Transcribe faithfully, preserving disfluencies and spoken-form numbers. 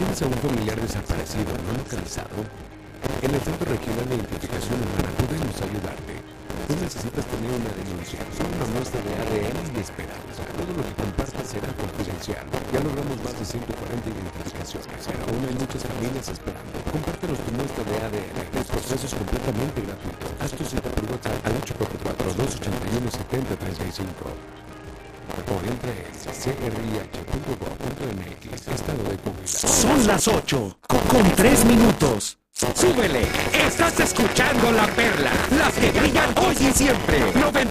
¿Tienes a un familiar desaparecido no localizado? En el Centro Regional de Identificación Humana podemos ayudarte. No necesitas tener una denuncia, solo una muestra de A D N y esperanza. Todo lo que compartas será confidencial. Ya logramos más de ciento cuarenta identificaciones, pero aún hay muchas familias esperando. Compártenos tu muestra de A D N. El proceso es completamente gratuito. Haz tu cita por WhatsApp al ocho cuatro cuatro, dos ocho uno, siete cero tres cinco. O entra en c r i h punto gov punto m x, estado de jubilación. Son las ocho, con tres minutos. ¡Súbele! Estás escuchando La Perla, las que brillan hoy y siempre. noventa